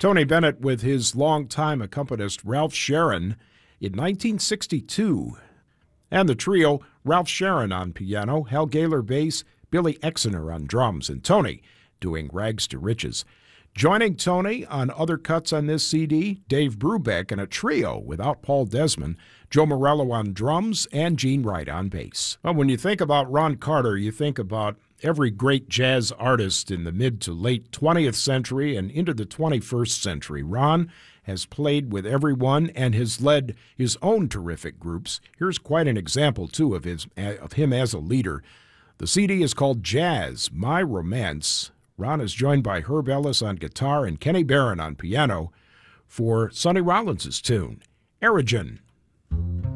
Tony Bennett with his longtime accompanist Ralph Sharon in 1962. And the trio, Ralph Sharon on piano, Hal Gaylor bass, Billy Exner on drums, and Tony doing Rags to Riches. Joining Tony on other cuts on this CD, Dave Brubeck and a trio without Paul Desmond, Joe Morello on drums, and Gene Wright on bass. Well, when you think about Ron Carter, you think about every great jazz artist in the mid to late 20th century and into the 21st century. Ron has played with everyone and has led his own terrific groups. Here's quite an example, too, of him as a leader. The CD is called Jazz, My Romance. Ron is joined by Herb Ellis on guitar and Kenny Barron on piano for Sonny Rollins' tune, Erigen.